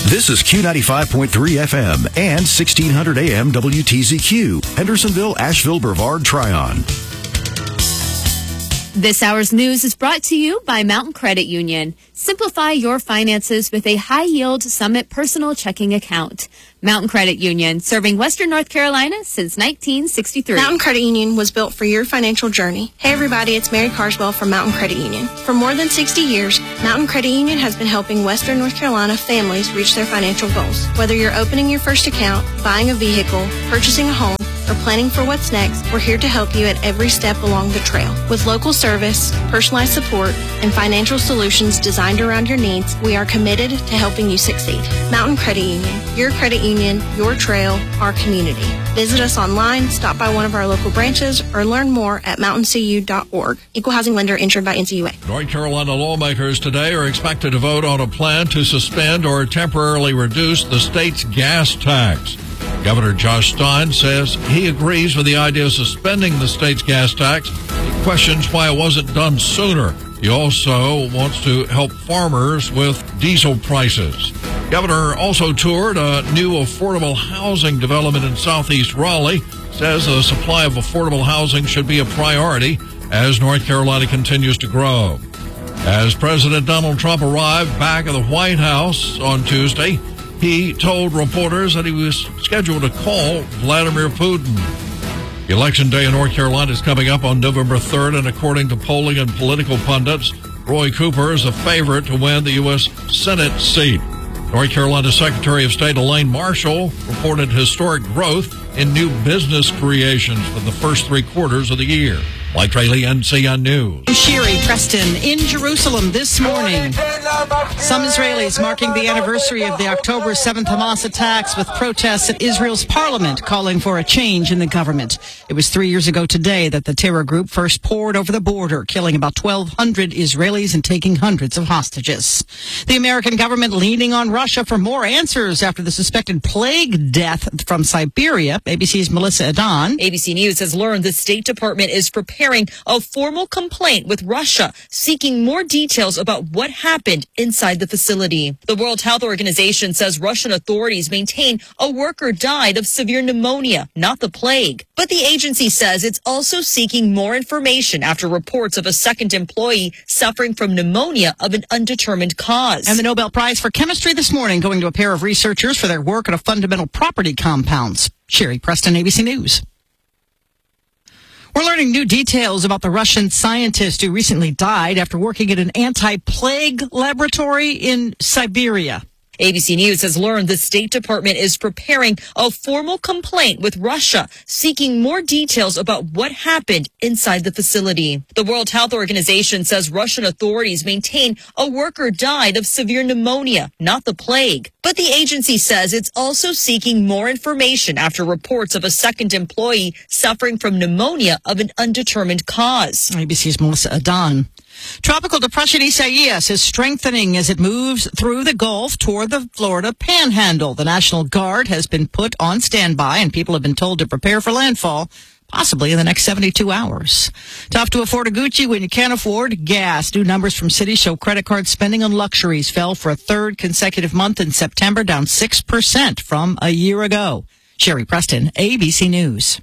This is Q95.3 FM and 1600 AM WTZQ, Hendersonville, Asheville, Brevard, Tryon. This hour's news is brought to you by Mountain Credit Union. Simplify your finances with a high-yield Summit personal checking account. Mountain Credit Union, serving Western North Carolina since 1963. Mountain Credit Union was built for your financial journey. Hey everybody, it's Mary Carswell from Mountain Credit Union. For more than 60 years, Mountain Credit Union has been helping Western North Carolina families reach their financial goals. Whether you're opening your first account, buying a vehicle, purchasing a home, or planning for what's next, we're here to help you at every step along the trail. With local service, personalized support, and financial solutions designed around your needs, we are committed to helping you succeed. Mountain Credit Union, your credit union, your trail, our community. Visit us online, stop by one of our local branches, or learn more at mountaincu.org. Equal housing lender insured by NCUA. North Carolina lawmakers today are expected to vote on a plan to suspend or temporarily reduce the state's gas tax. Governor Josh Stein says he agrees with the idea of suspending the state's gas tax. He questions why it wasn't done sooner. He also wants to help farmers with diesel prices. Governor also toured a new affordable housing development in southeast Raleigh. Says the supply of affordable housing should be a priority as North Carolina continues to grow. As President Donald Trump arrived back at the White House on Tuesday, he told reporters that he was scheduled to call Vladimir Putin. Election day in North Carolina is coming up on November 3rd, and according to polling and political pundits, Roy Cooper is a favorite to win the U.S. Senate seat. North Carolina Secretary of State Elaine Marshall reported historic growth in new business creations for the first 3 quarters of the year. Mike Traley, NCN News. Sherry Preston in Jerusalem this morning. Some Israelis marking the anniversary of the October 7th Hamas attacks with protests at Israel's parliament calling for a change in the government. It was 3 years ago today that the terror group first poured over the border, killing about 1,200 Israelis and taking hundreds of hostages. The American government leaning on Russia for more answers after the suspected plague death from Siberia. ABC's Melissa Adan. ABC News has learned the State Department is preparing a formal complaint with Russia, seeking more details about what happened inside the facility. The World Health Organization says Russian authorities maintain a worker died of severe pneumonia, not the plague. But the agency says it's also seeking more information after reports of a second employee suffering from pneumonia of an undetermined cause. And the Nobel Prize for Chemistry this morning going to a pair of researchers for their work on fundamental property compounds. Sherry Preston, ABC News. We're learning new details about the Russian scientist who recently died after working at an anti-plague laboratory in Siberia. ABC News has learned the State Department is preparing a formal complaint with Russia, seeking more details about what happened inside the facility. The World Health Organization says Russian authorities maintain a worker died of severe pneumonia, not the plague. But the agency says it's also seeking more information after reports of a second employee suffering from pneumonia of an undetermined cause. ABC's Melissa Adan. Tropical depression Isaias is strengthening as it moves through the Gulf toward the Florida Panhandle. The National Guard has been put on standby, and people have been told to prepare for landfall, possibly in the next 72 hours. Tough to afford a Gucci when you can't afford gas. New numbers from Citi show credit card spending on luxuries fell for a third consecutive month in September, down 6% from a year ago. Sherry Preston, ABC News.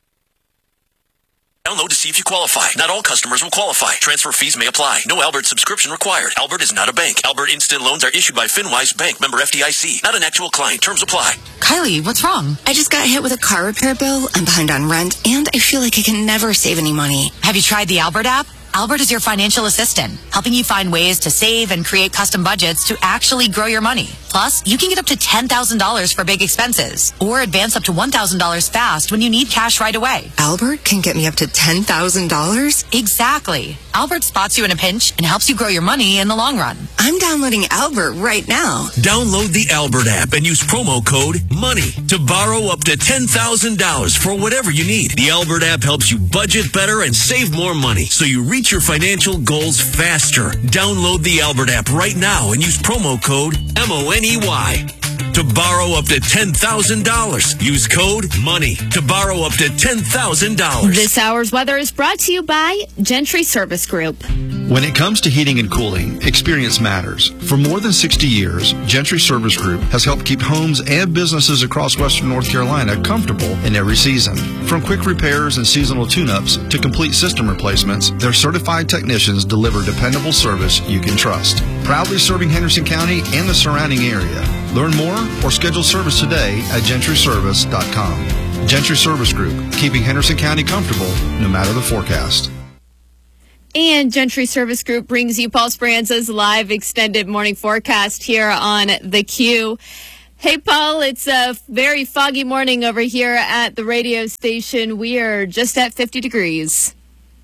Download to see if you qualify. Not all customers will qualify. Transfer fees may apply. No Albert subscription required. Albert is not a bank. Albert Instant Loans are issued by FinWise Bank, member FDIC. Not an actual client. Terms apply. Kylie, what's wrong? I just got hit with a car repair bill. I'm behind on rent, and I feel like I can never save any money. Have you tried the Albert app? Albert is your financial assistant, helping you find ways to save and create custom budgets to actually grow your money. Plus, you can get up to $10,000 for big expenses or advance up to $1,000 fast when you need cash right away. Albert can get me up to $10,000? Exactly. Albert spots you in a pinch and helps you grow your money in the long run. I'm downloading Albert right now. Download the Albert app and use promo code MONEY to borrow up to $10,000 for whatever you need. The Albert app helps you budget better and save more money so you reach your financial goals faster. Download the Albert app right now and use promo code MONEY to borrow up to $10,000. Use code MONEY to borrow up to $10,000. This hour's weather is brought to you by Gentry Service Group. When it comes to heating and cooling, experience matters. For more than 60 years, Gentry Service Group has helped keep homes and businesses across Western North Carolina comfortable in every season. From quick repairs and seasonal tune-ups to complete system replacements, their certified technicians deliver dependable service you can trust. Proudly serving Henderson County and the surrounding area. Learn more or schedule service today at gentryservice.com. Gentry Service Group, keeping Henderson County comfortable no matter the forecast. And Gentry Service Group brings you Paul Speranza's live extended morning forecast here on The Q. Hey, Paul, it's a very foggy morning over here at the radio station. We are just at 50 degrees.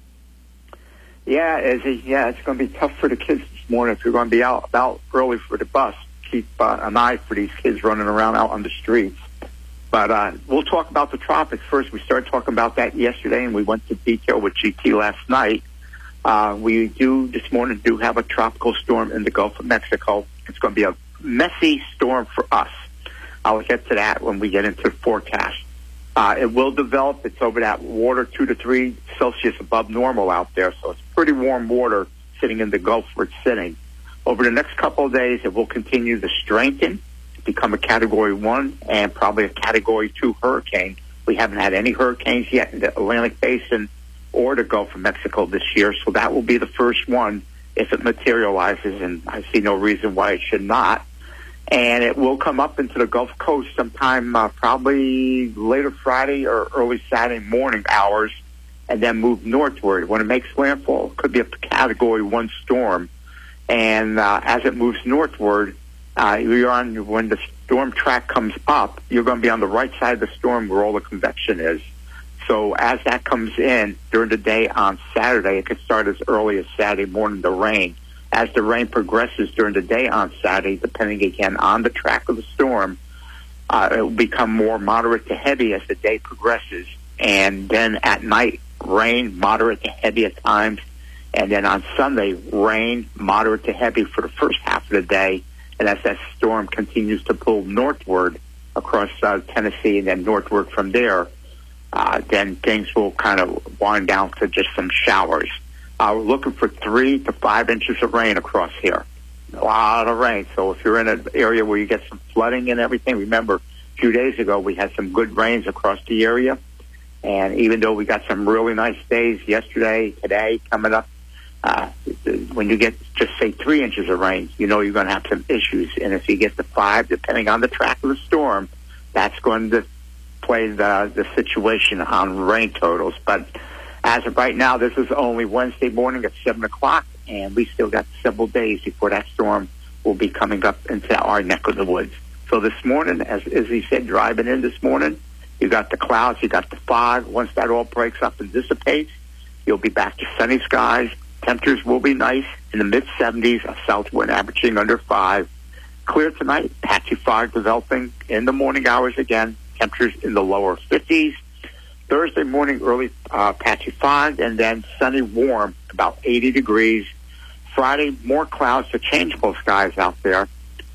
Yeah, it's going to be tough for the kids this morning if you're going to be out early for the bus. Keep an eye for these kids running around out on the streets. But we'll talk about the tropics first. We started talking about that yesterday, and we went to detail with GT last night. We this morning have a tropical storm in the Gulf of Mexico. It's going to be a messy storm for us. I'll get to that when we get into the forecast. It will develop. It's over that water 2 to 3 Celsius above normal out there, so it's pretty warm water sitting in the Gulf where it's sitting. Over the next couple of days, it will continue to strengthen, become a Category 1 and probably a Category 2 hurricane. We haven't had any hurricanes yet in the Atlantic Basin or the Gulf of Mexico this year, so that will be the first one if it materializes, and I see no reason why it should not. And it will come up into the Gulf Coast sometime probably later Friday or early Saturday morning hours, and then move northward. When it makes landfall, it could be a Category 1 storm. And as it moves northward, when the storm track comes up, you're going to be on the right side of the storm where all the convection is. So as that comes in during the day on Saturday, it could start as early as Saturday morning, the rain. As the rain progresses during the day on Saturday, depending again on the track of the storm, it will become more moderate to heavy as the day progresses. And then at night, rain, moderate to heavy at times. And then on Sunday, rain, moderate to heavy for the first half of the day. And as that storm continues to pull northward across Tennessee and then northward from there, then things will kind of wind down to just some showers. We're looking for 3 to 5 inches of rain across here. A lot of rain. So if you're in an area where you get some flooding and everything, remember a few days ago we had some good rains across the area. And even though we got some really nice days yesterday, today, coming up, when you get just say 3 inches of rain, you know you're going to have some issues. And if you get to 5, depending on the track of the storm, that's going to play the situation on rain totals. But as of right now, this is only Wednesday morning at 7 o'clock, and we still got several days before that storm will be coming up into our neck of the woods. So this morning, as he said, driving in this morning, you got the clouds, you got the fog. Once that all breaks up and dissipates, you'll be back to sunny skies. Temperatures will be nice in the mid-70s, a south wind averaging under 5. Clear tonight, patchy fog developing in the morning hours again. Temperatures in the lower 50s. Thursday morning, early patchy fog, and then sunny, warm, about 80 degrees. Friday, more clouds to changeable skies out there.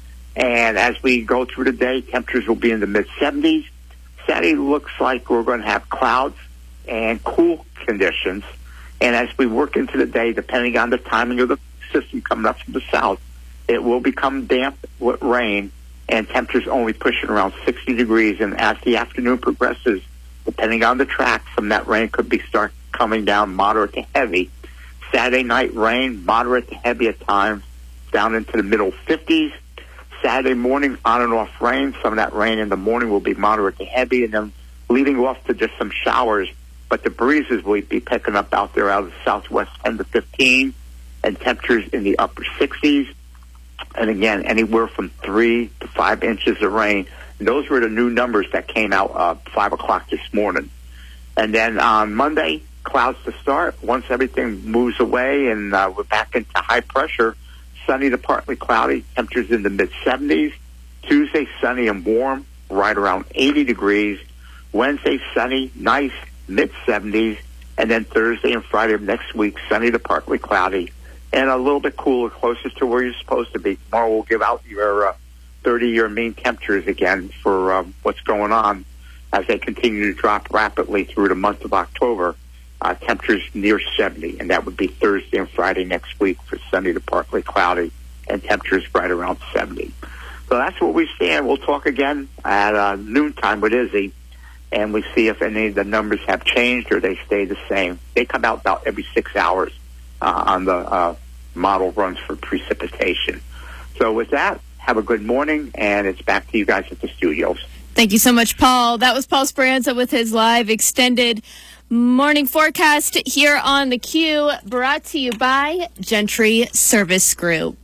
And as we go through the day, temperatures will be in the mid-70s. Saturday looks like we're going to have clouds and cool conditions. And as we work into the day, depending on the timing of the system coming up from the south, it will become damp with rain, and temperatures only pushing around 60 degrees. And as the afternoon progresses, depending on the track, some of that rain could start coming down moderate to heavy. Saturday night rain, moderate to heavy at times, down into the middle 50s. Saturday morning, on and off rain. Some of that rain in the morning will be moderate to heavy, and then leading off to just some showers. But the breezes will be picking up out there out of the southwest 10 to 15, and temperatures in the upper 60s. And again, anywhere from 3 to 5 inches of rain. And those were the new numbers that came out 5 o'clock this morning. And then on Monday, clouds to start. Once everything moves away and we're back into high pressure, sunny to partly cloudy, temperatures in the mid-70s. Tuesday, sunny and warm, right around 80 degrees. Wednesday, sunny, nice, mid-70s. And then Thursday and Friday of next week, sunny to partly cloudy. And a little bit cooler, closest to where you're supposed to be. Tomorrow we'll give out your 30-year mean temperatures again for what's going on as they continue to drop rapidly through the month of October. temperatures near 70, and that would be Thursday and Friday next week for sunny to partly cloudy, and temperatures right around 70. So that's what we see, and we'll talk again at noontime with Izzy, and we see if any of the numbers have changed or they stay the same. They come out about every 6 hours on the model runs for precipitation. So with that, have a good morning, and it's back to you guys at the studios. Thank you so much, Paul. That was Paul Speranza with his live extended morning forecast here on the Q, brought to you by Gentry Service Group.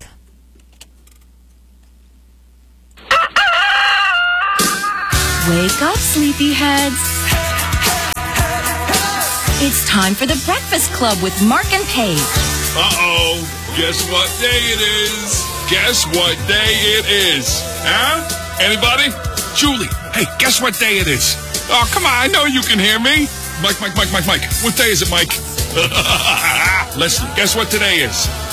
Wake up, sleepyheads. It's time for the Breakfast Club with Mark and Paige. Uh-oh. Guess what day it is? Guess what day it is? Huh? Anybody? Julie, hey, guess what day it is? Oh, come on, I know you can hear me. Mike. What day is it, Mike? Leslie, guess what today is?